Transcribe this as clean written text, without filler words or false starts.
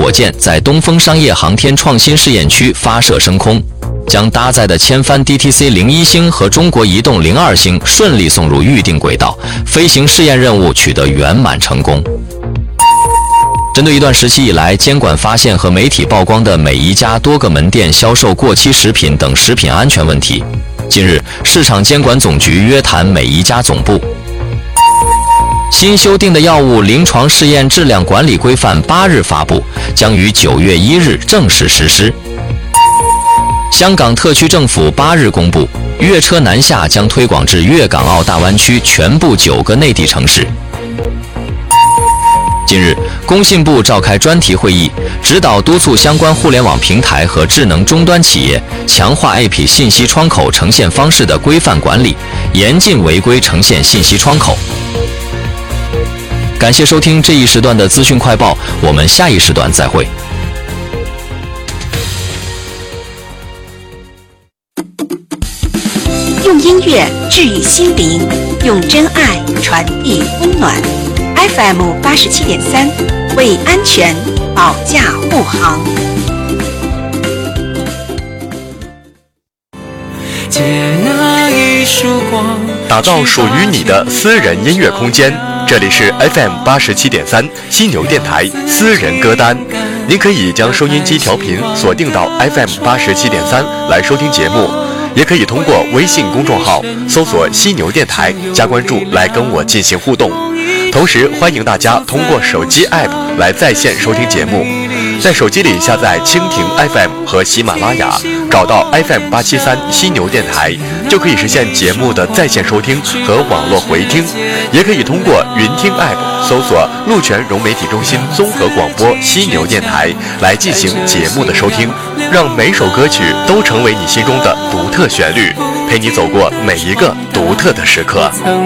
火箭在东风商业航天创新试验区发射升空，将搭载的千帆 DTC-01 星和中国移动02星顺利送入预定轨道，飞行试验任务取得圆满成功。针对一段时期以来监管发现和媒体曝光的美宜佳多个门店销售过期食品等食品安全问题，近日市场监管总局约谈美宜佳总部。新修订的药物临床试验质量管理规范8日发布，将于9月1日正式实施。香港特区政府8日公布，粤车南下将推广至粤港澳大湾区全部9个内地城市。近日，工信部召开专题会议，指导督促相关互联网平台和智能终端企业强化 IP 信息窗口呈现方式的规范管理，严禁违规呈现信息窗口。感谢收听这一时段的资讯快报，我们下一时段再会。 用音乐治愈心灵，用真爱传递温暖。FM 87.3，为安全保驾护航。 打造属于你的私人音乐空间，这里是 FM 87.3犀牛电台私人歌单。您可以将收音机调频锁定到 FM 87.3来收听节目，也可以通过微信公众号搜索犀牛电台加关注来跟我进行互动。同时欢迎大家通过手机 App 来在线收听节目，在手机里下载蜻蜓 FM 和喜马拉雅，找到 FM 873犀牛电台，就可以实现节目的在线收听和网络回听。也可以通过云听 App 搜索鹿泉融媒体中心综合广播犀牛电台来进行节目的收听，让每首歌曲都成为你心中的独特旋律，陪你走过每一个独特的时刻。